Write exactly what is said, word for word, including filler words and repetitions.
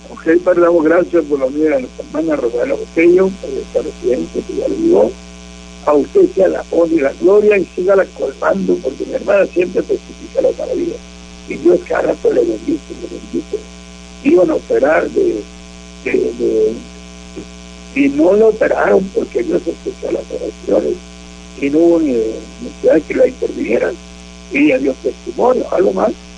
Ok, Padre, damos gracias por la vida de nuestra hermana Rosario Botello, por esta residencia que ya le dio. A usted sea la honra y la gloria y sígala colmando, porque mi hermana siempre testifica las maravillas. Y Dios cada rato le bendice, le bendice. Iban a operar de, de, de, de, y no lo operaron porque Dios escuchó las oraciones y no hubo ni necesidad de que la intervinieran. Y ella dio testimonio, algo más.